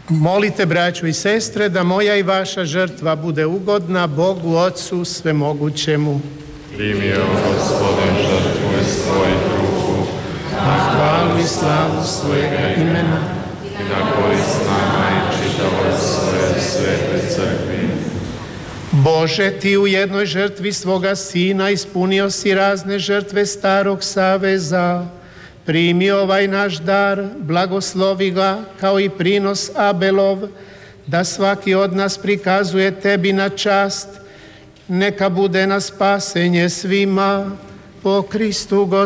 Molite, braćo i sestre, da moja i vaša žrtva bude ugodna Bogu Otcu Svemogućemu. Primi, o Gospodin, žrtvu iz tvojih ruku, na hvalu i slavu svojega imena i na korist nama i čitavoj svoje svete crkvi. Bože, ti u jednoj žrtvi svoga Sina ispunio si razne žrtve starog saveza. Primi ovaj naš dar, blagoslovi ga kao i prinos Abelov, da svaki od nas prikazuje tebi na čast, neka bude na spasenje svima po Kristu Gospodu